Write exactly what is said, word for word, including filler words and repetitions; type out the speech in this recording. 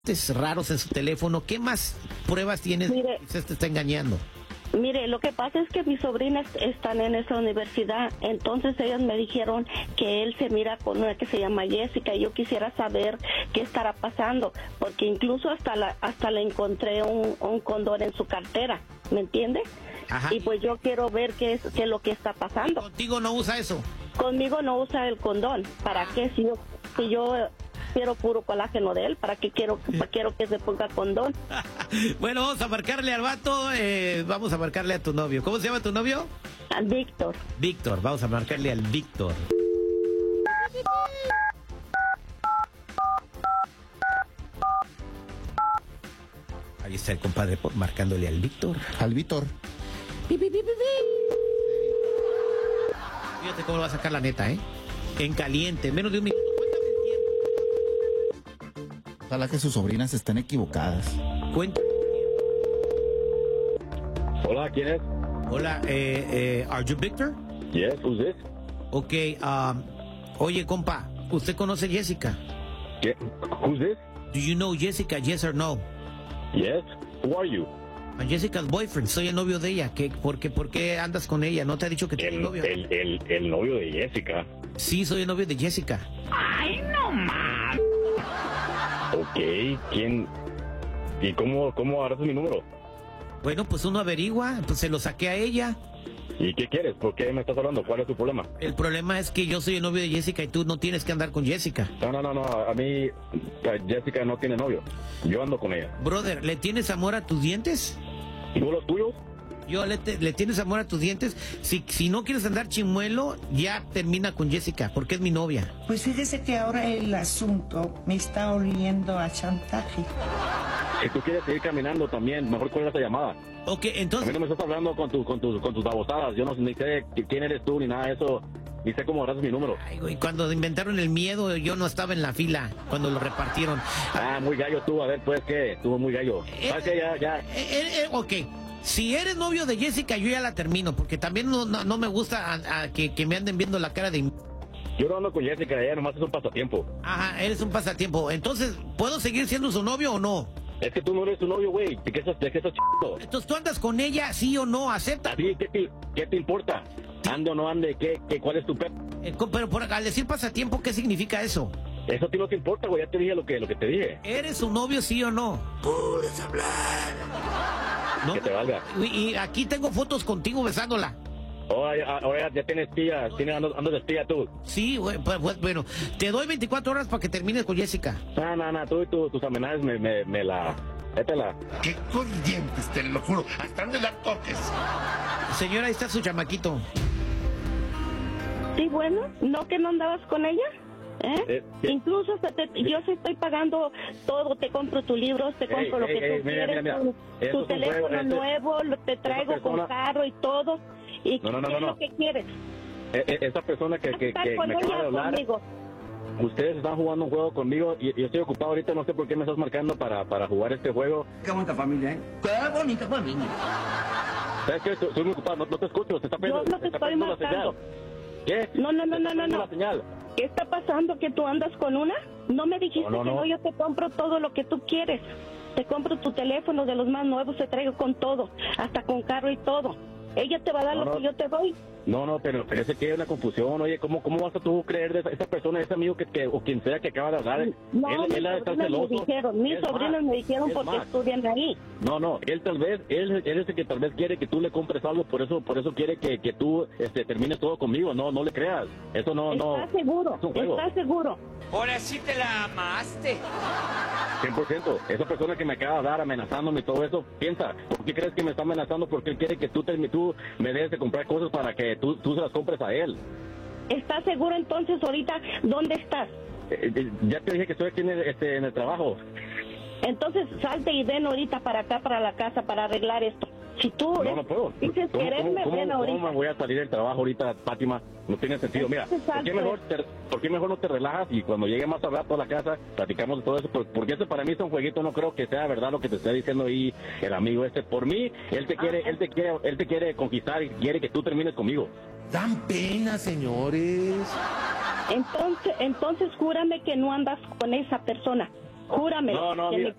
raros en su teléfono. ¿Qué más pruebas tienes Mire, que usted te está engañando? Mire, lo que pasa es que mis sobrinas están en esa universidad, entonces ellas me dijeron que él se mira con una que se llama Jessica y yo quisiera saber qué estará pasando, porque incluso hasta la hasta le encontré un, un condón en su cartera, ¿me entiende? Ajá. Y pues yo quiero ver qué es, qué es lo que está pasando. ¿Contigo no usa eso? Conmigo no usa el condón, ¿para qué? Si yo, si yo quiero puro colágeno de él, ¿para qué quiero, para quiero que se ponga condón? Bueno, vamos a marcarle al vato, eh, vamos a marcarle a tu novio. ¿Cómo se llama tu novio? A Víctor. Víctor, vamos a marcarle al Víctor. Ahí está el compadre marcándole al Víctor. Al Víctor. Pi, pi, pi, pi, pi. Fíjate cómo lo va a sacar la neta, ¿eh? En caliente, menos de un minuto. Cuéntame el tiempo. Ojalá que sus sobrinas estén equivocadas. Cuéntame. Hola, ¿quién es? Hola, eh, eh, ¿are you Victor? Yes, who's this? Ok, um, oye, compa, ¿usted conoce a Jessica? ¿Qué? Who's this? Do you know Jessica, yes or no? Yes, who are you? I'm Jessica's boyfriend, soy el novio de ella. ¿Qué, por, qué, ¿Por qué andas con ella? ¿No te ha dicho que tienes El, novio? el, el, el novio de Jessica. Sí, soy el novio de Jessica. Ok, ¿quién? ¿Y cómo, cómo agarraste mi número? Bueno, pues uno averigua, pues se lo saqué a ella. ¿Y qué quieres? ¿Por qué me estás hablando? ¿Cuál es tu problema? El problema es que yo soy el novio de Jessica y tú no tienes que andar con Jessica. No, no, no, no, a mí Jessica no tiene novio. Yo ando con ella. Brother, ¿le tienes amor a tus dientes? ¿Y tú los tuyos? Yo le, te- le tienes amor a tus dientes. Si, si no quieres andar chimuelo, ya termina con Jessica, porque es mi novia. Pues fíjese que ahora el asunto me está oliendo a chantaje. Si tú quieres seguir caminando también, mejor cuelga esa llamada. Ok, A mí entonces... no me estás hablando con, tu, con, tus, con tus babosadas. Yo no ni sé quién eres tú ni nada de eso. Ni sé cómo agarras mi número. Ay, güey, cuando inventaron el miedo, yo no estaba en la fila, cuando lo repartieron. Ah, muy gallo tú. A ver, pues, ¿qué? Estuvo muy gallo. ¿Sabes qué? Ya, ya. Eh, eh, eh, ok, si eres novio de Jessica, yo ya la termino, porque también no, no, no me gusta a- a que, que me anden viendo la cara de... Yo no ando con Jessica, ella nomás es un pasatiempo. Ajá, eres un pasatiempo. Entonces, ¿puedo seguir siendo su novio o no? Es que tú no eres su novio, güey. ¿De qué estás, de qué estás chido? Entonces, ¿tú andas con ella, sí o no? ¿Acepta? ¿A ti qué te, qué te importa? ¿Ande o no ande? ¿Qué, qué, ¿Cuál es tu pe...? Eh, co- pero por, al decir pasatiempo, ¿qué significa eso? Eso a ti no te importa, güey. Ya te dije lo que, lo que te dije. ¿Eres su novio, sí o no? ¿No? Que te valga. Y, y aquí tengo fotos contigo besándola. Ahora, ya- ahora ya tienes espía. Tienes, ando, ando de espía tú. Sí, güey, pues, pues, bueno, te doy veinticuatro horas para que termines con Jessica. No, no, no. Tú y tu- tus amenazas me, me, me la... Métela. ¡Qué corrientes, te lo juro! ¡Hasta donde la toques! Señora, ahí está su chamaquito. Sí, bueno, ¿no que no andabas con ella? ¿Eh? Eh, ¿qué? Incluso hasta te- yo sí estoy pagando todo, te compro tus libros, te compro lo ey, que ey, tú mira, quieres, mira, tu, mira. tu Eso es un teléfono juego, este- nuevo, lo- te traigo persona- con carro y todo. ¿Y No, no, no, qué no, es no. lo que quieres? Eh, eh, esa persona que, que, Estar que con me acaba de ella, hablar... conmigo. Ustedes están jugando un juego conmigo y y yo estoy ocupado ahorita, no sé por qué me estás marcando para, para jugar este juego. Qué bonita familia, ¿eh? Qué bonita familia. ¿Sabes qué? Estoy, estoy muy ocupado, no, no te escucho, te está perdiendo, no te está estoy perdiendo la marcando. señal. ¿Qué? No, no, no, Te no, está no, perdiendo no. la señal. ¿Qué está pasando? ¿Que tú andas con una? No me dijiste No, no, que no. no, yo te compro todo lo que tú quieres. Te compro tu teléfono de los más nuevos, te traigo con todo, hasta con carro y todo. Ella te va a dar No, lo no. que yo te doy. No, no, pero parece que hay una confusión. Oye, ¿cómo, cómo vas a tú creer de esa, esa persona, ese amigo que, que, o quien sea que acaba de hablar? No, él, mis él ha de estar sobrinas me celoso. dijeron, mis Es sobrinas más, me dijeron es porque más. estudian ahí. No, no, él tal vez, él, él es el que tal vez quiere que tú le compres algo, por eso, por eso quiere que, que tú este, termines todo conmigo. No, no le creas. Eso no, no. ¿Estás seguro? Es un juego. ¿Estás seguro? Ahora sí te la amaste. cien por ciento. Esa persona que me acaba de hablar amenazándome y todo eso, piensa, ¿por qué crees que me está amenazando? Porque él quiere que tú, te, tú me des de comprar cosas para que tú, tú se las compres a él. ¿Estás seguro entonces ahorita dónde estás? Eh, eh, ya te dije que estoy aquí en el, este, en el trabajo. Entonces salte y ven ahorita para acá, para la casa, para arreglar esto. Si tú No, no puedo. dices ¿Cómo, quererme, cómo, ven cómo, ahorita. cómo me voy a salir del trabajo ahorita, Fátima? No tiene sentido. Mira, Entonces, ¿por qué, salte. mejor te- ¿por qué mejor no te relajas y cuando llegue más a rato a la casa platicamos de todo eso? Por- Porque eso para mí es un jueguito, no creo que sea verdad lo que te está diciendo ahí el amigo este. Por mí, él te quiere, él te quiere, él te quiere conquistar y quiere que tú termines conmigo. Dan pena, señores. Entonces, entonces júrame que no andas con esa persona. Júramelo. No, no, que mira. me